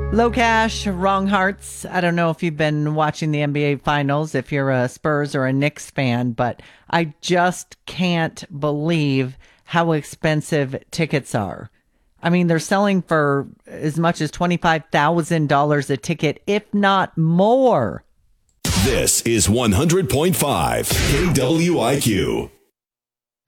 Low Cash, Wrong Hearts. I don't know if you've been watching the NBA Finals, if you're a Spurs or a Knicks fan, but I just can't believe how expensive tickets are. I mean, they're selling for as much as $25,000 a ticket, if not more. This is 100.5 KWIQ.